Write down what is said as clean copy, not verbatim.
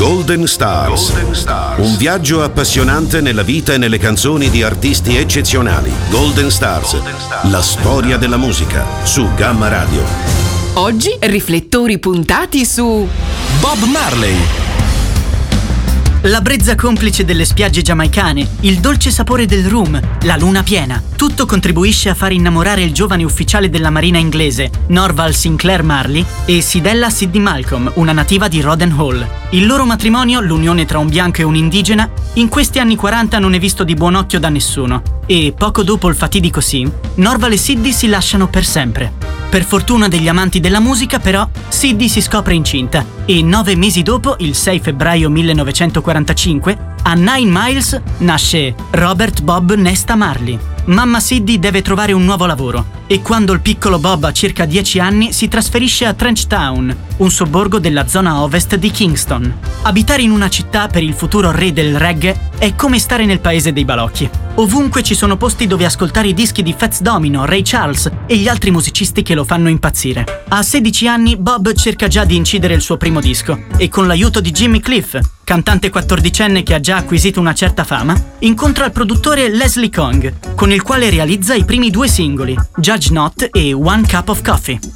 Golden Stars. Un viaggio appassionante nella vita e nelle canzoni di artisti eccezionali. Golden Stars. La storia della musica su Gamma Radio. Oggi riflettori puntati su Bob Marley. La brezza complice delle spiagge giamaicane, il dolce sapore del rum, la luna piena. Tutto contribuisce a far innamorare il giovane ufficiale della marina inglese, Norval Sinclair Marley, e Sidella Sidney Malcolm, una nativa di Roden Hall. Il loro matrimonio, l'unione tra un bianco e un indigena, in questi anni 40 non è visto di buon occhio da nessuno. E poco dopo il fatidico sì, Norval e Sidney si lasciano per sempre. Per fortuna degli amanti della musica, però, Sidney si scopre incinta e 9 mesi dopo, il 6 febbraio 1945, a Nine Miles nasce Robert Bob Nesta Marley. Mamma Sidney deve trovare un nuovo lavoro e quando il piccolo Bob ha circa 10 anni si trasferisce a Trenchtown, un sobborgo della zona ovest di Kingston. Abitare in una città per il futuro re del reggae è come stare nel paese dei balocchi. Ovunque ci sono posti dove ascoltare i dischi di Fats Domino, Ray Charles e gli altri musicisti che lo fanno impazzire. A 16 anni Bob cerca già di incidere il suo primo disco e con l'aiuto di Jimmy Cliff, cantante 14enne che ha già acquisito una certa fama, incontra il produttore Leslie Kong, con il quale realizza i primi 2 singoli, Judge Not e One Cup of Coffee.